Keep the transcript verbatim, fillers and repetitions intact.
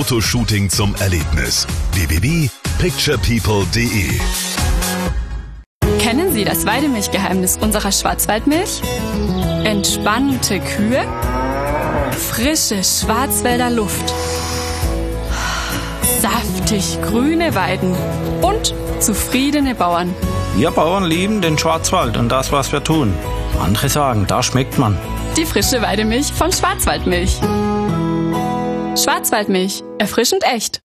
Fotoshooting zum Erlebnis. w w w punkt picture people punkt d e Kennen Sie das Weidemilchgeheimnis unserer Schwarzwaldmilch? Entspannte Kühe, frische Schwarzwälder Luft, saftig grüne Weiden und zufriedene Bauern. Wir Bauern lieben den Schwarzwald und das, was wir tun. Andere sagen, da schmeckt man. Die frische Weidemilch von Schwarzwaldmilch. Schwarzwaldmilch, erfrischend echt.